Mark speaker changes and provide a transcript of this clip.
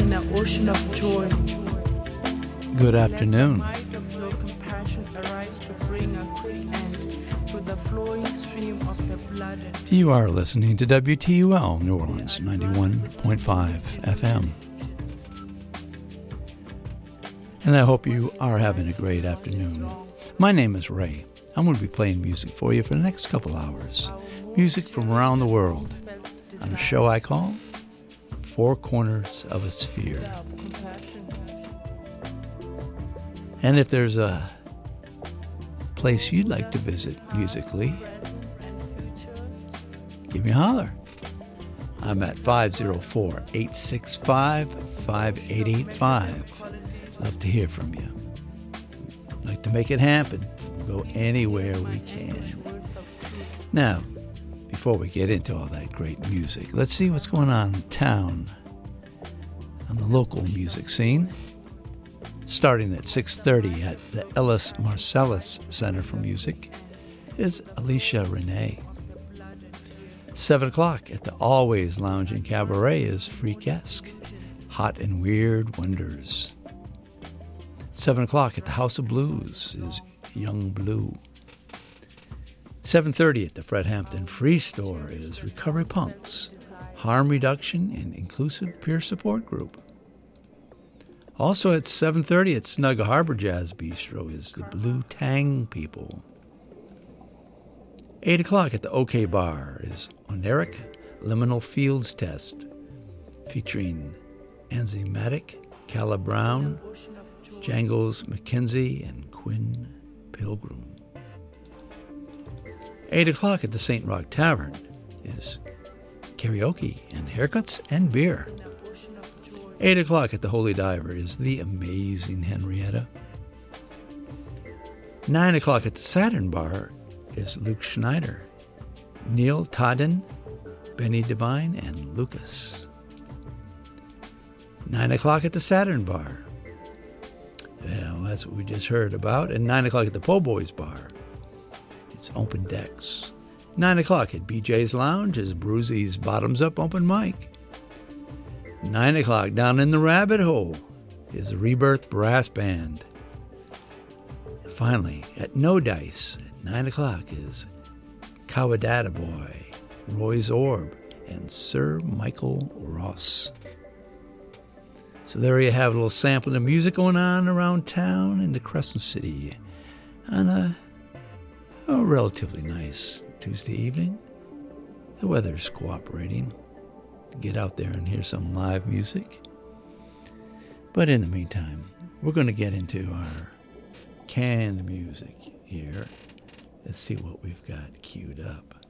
Speaker 1: in an ocean of joy.
Speaker 2: Good afternoon.
Speaker 1: Let the might of your compassion arise to bring a quick end to the flowing stream of the blood.
Speaker 2: You are listening to WTUL New Orleans 91.5 FM. And I hope you are having a great afternoon. My name is Ray. I'm going to be playing music for you for the next couple hours. Music from around the world on a show I call Four Corners of a Sphere. And if there's a place you'd like to visit musically, give me a holler. I'm at 504-865-5885. Love to hear from you. Like to make it happen. We'll go anywhere we can. Now, before we get into all that great music, let's see what's going on in town on the local music scene. Starting at 6:30 at the Ellis Marcellus Center for Music is Alicia Renee. 7 o'clock at the Always Lounge and Cabaret is Freakesque, Hot and Weird Wonders. 7 o'clock at the House of Blues is Young Blue. 7:30 at the Fred Hampton Free Store is Recovery Punks, Harm Reduction and Inclusive Peer Support Group. Also at 7:30 at Snug Harbor Jazz Bistro is the Blue Tang People. 8 o'clock at the OK Bar is Oneric Liminal Fields Test, featuring Enzymatic, Calla Brown, Jangles McKenzie, and Quinn Pilgrim. 8 o'clock at the St. Rock Tavern is karaoke and haircuts and beer. 8 o'clock at the Holy Diver is the amazing Henrietta. 9 o'clock at the Saturn Bar is Luke Schneider, Neil Todden, Benny Devine, and Lucas. 9 o'clock at the Saturn Bar. Well, that's what we just heard about. And 9 o'clock at the Po' Boys Bar. It's Open Decks. 9 o'clock at BJ's Lounge is Brucey's Bottoms Up Open Mic. 9 o'clock down in the Rabbit Hole is the Rebirth Brass Band. Finally, at No Dice at 9 o'clock is Cowadata Boy, Roy's Orb, and Sir Michael Ross. So there you have a little sampling of music going on around town in the Crescent City on a relatively nice Tuesday evening. The weather's cooperating. Get out there and hear some live music. But in the meantime, we're going to get into our canned music here. Let's see what we've got queued up.